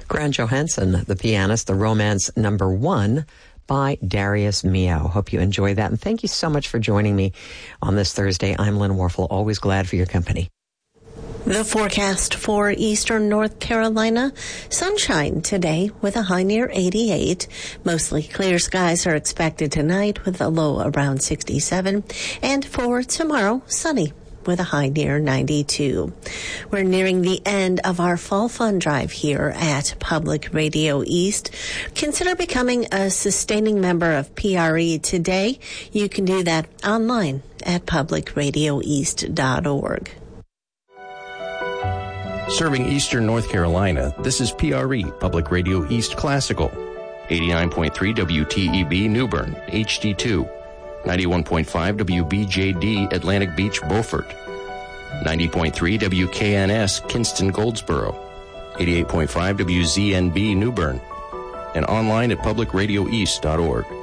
Grant Johansson, the pianist, the romance number 1 by Darius Milhaud. Hope you enjoy that. And thank you so much for joining me on this Thursday. I'm Lynn Warfel, always glad for your company. The forecast for eastern North Carolina, sunshine today with a high near 88. Mostly clear skies are expected tonight with a low around 67. And for tomorrow, sunny with a high near 92. We're nearing the end of our Fall Fun Drive here at Public Radio East. Consider becoming a sustaining member of PRE today. You can do that online at publicradioeast.org. Serving Eastern North Carolina, this is PRE, Public Radio East Classical. 89.3 WTEB New Bern, HD2. 91.5 WBJD Atlantic Beach, Beaufort. 90.3 WKNS Kinston, Goldsboro. 88.5 WZNB New Bern. And online at publicradioeast.org.